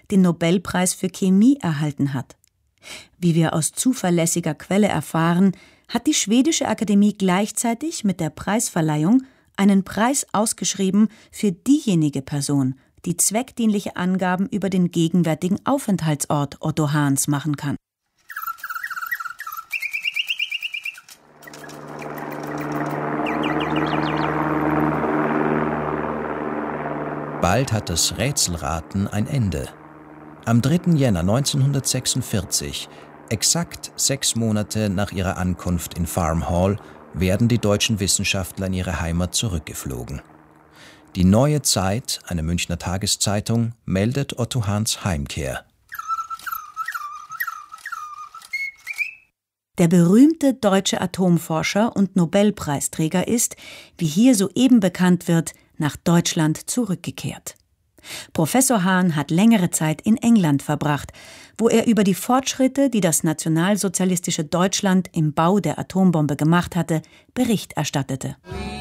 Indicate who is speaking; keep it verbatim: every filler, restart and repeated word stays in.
Speaker 1: den Nobelpreis für Chemie erhalten hat. Wie wir aus zuverlässiger Quelle erfahren, hat die schwedische Akademie gleichzeitig mit der Preisverleihung einen Preis ausgeschrieben für diejenige Person, die zweckdienliche Angaben über den gegenwärtigen Aufenthaltsort Otto Hahns machen kann.
Speaker 2: Bald hat das Rätselraten ein Ende. Am dritten Jänner neunzehnhundertsechsundvierzig, exakt sechs Monate nach ihrer Ankunft in Farm Hall, werden die deutschen Wissenschaftler in ihre Heimat zurückgeflogen. Die Neue Zeit, eine Münchner Tageszeitung, meldet Otto Hahns Heimkehr.
Speaker 1: Der berühmte deutsche Atomforscher und Nobelpreisträger ist, wie hier soeben bekannt wird, nach Deutschland zurückgekehrt. Professor Hahn hat längere Zeit in England verbracht, wo er über die Fortschritte, die das nationalsozialistische Deutschland im Bau der Atombombe gemacht hatte, Bericht erstattete.